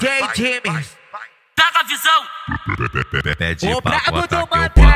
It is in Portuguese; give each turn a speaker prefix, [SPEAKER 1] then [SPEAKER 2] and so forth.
[SPEAKER 1] DJ James.
[SPEAKER 2] Pega a visão.
[SPEAKER 1] O brabo do Montana.